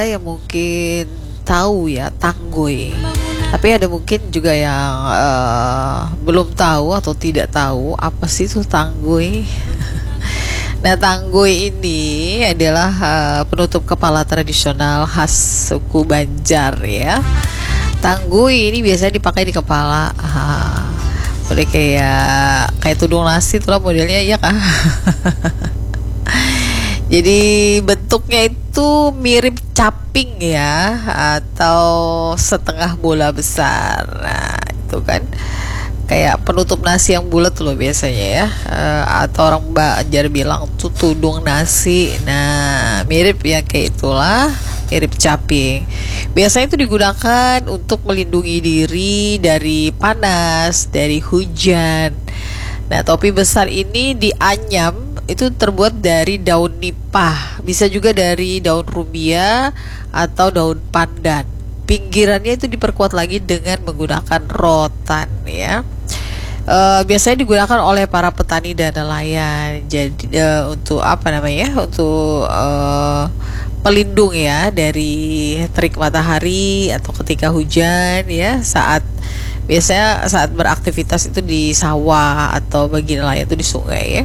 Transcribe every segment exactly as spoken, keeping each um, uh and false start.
yang mungkin tahu ya Tangguy, tapi ada mungkin juga yang uh, belum tahu atau tidak tahu apa sih itu Tangguy. Nah, Tangguy ini adalah uh, penutup kepala tradisional khas suku Banjar ya. Tangguy ini biasanya dipakai di kepala. Uh, boleh kayak kayak tudung nasi itulah modelnya ya kan. Jadi bentuknya itu mirip caping ya, atau setengah bola besar. Nah itu kan kayak penutup nasi yang bulat loh biasanya ya, uh, atau orang Banjar bilang tuh tudung nasi. Nah mirip ya kayak itulah, mirip caping. Biasanya itu digunakan untuk melindungi diri dari panas, dari hujan. Nah topi besar ini dianyam itu terbuat dari daun nipah, bisa juga dari daun rubia atau daun pandan. Pinggirannya itu diperkuat lagi dengan menggunakan rotan ya. E, biasanya digunakan oleh para petani dan nelayan. Jadi e, untuk apa namanya? Untuk e, pelindung ya dari terik matahari atau ketika hujan ya, saat biasanya saat beraktivitas itu di sawah atau bagi nelayan itu di sungai ya.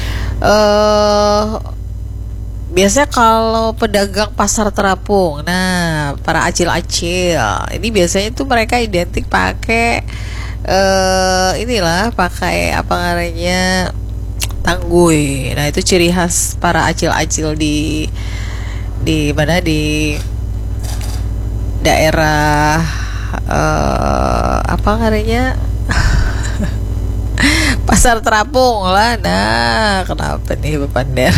Uh, biasanya kalau pedagang pasar terapung, nah para acil-acil ini biasanya tuh mereka identik pakai uh, inilah pakai apa namanya Tangguy. Nah itu ciri khas para acil-acil di di mana di daerah uh, apa namanya pasar terapung lah. Nah kenapa nih Bapak Der?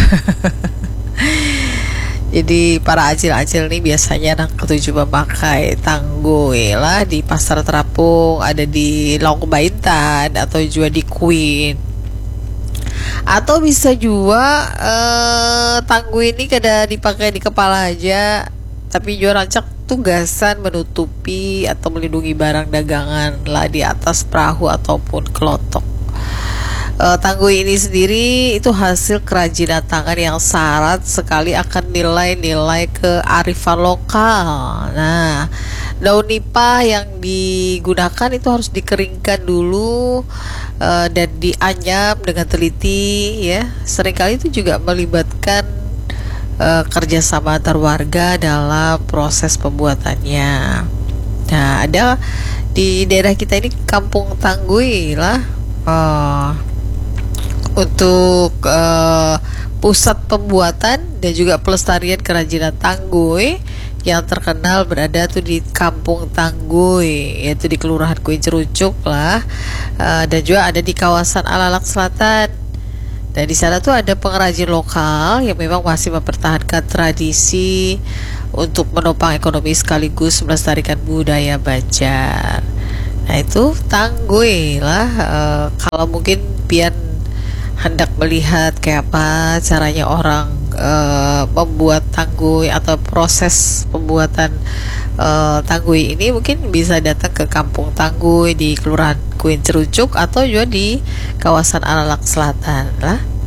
Jadi para acil-acil nih biasanya anak ketujuh memakai Tangguy lah di pasar terapung, ada di Long Baitan atau juga di Queen. Atau bisa juga eh, Tangguy ini kada dipakai di kepala aja, tapi juga rancak tugasan menutupi atau melindungi barang dagangan lah di atas perahu ataupun kelotok. Uh, Tangguy ini sendiri itu hasil kerajinan tangan yang syarat sekali akan nilai-nilai kearifan lokal. Nah, daun nipah yang digunakan itu harus dikeringkan dulu uh, dan dianyam dengan teliti ya. Seringkali itu juga melibatkan uh, kerjasama antar warga dalam proses pembuatannya. Nah, ada di daerah kita ini Kampung Tangguy lah. Uh, untuk uh, pusat pembuatan dan juga pelestarian kerajinan Tangguy yang terkenal berada tuh di Kampung Tangguy, yaitu di Kelurahan Kuin Cerucuk lah, uh, dan juga ada di kawasan Alalak Selatan. Dan di sana tuh ada pengrajin lokal yang memang masih mempertahankan tradisi untuk menopang ekonomi sekaligus melestarikan budaya Banjar. Nah itu Tangguy lah. Uh, kalau mungkin pian hendak melihat kayak apa caranya orang uh, membuat Tangguy atau proses pembuatan uh, Tangguy ini, mungkin bisa datang ke Kampung Tangguy di Kelurahan Kuin Cerucuk atau juga di kawasan Alalak Selatan lah.